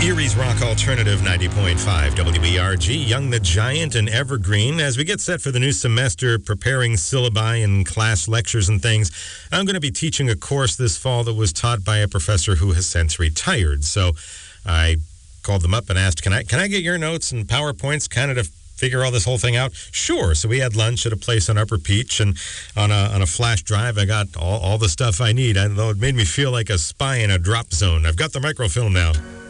Erie's Rock Alternative 90.5 WERG, Young the Giant and Evergreen. As we get set for the new semester, preparing syllabi and class lectures and things, I'm going to be teaching a course this fall that was taught by a professor who has since retired. So I called them up and asked, can I get your notes and PowerPoints kind of to figure all this whole thing out? Sure. So we had lunch at a place on Upper Peach, and on a flash drive, I got all the stuff I need. Though it made me feel like a spy in a drop zone. I've got the microfilm now.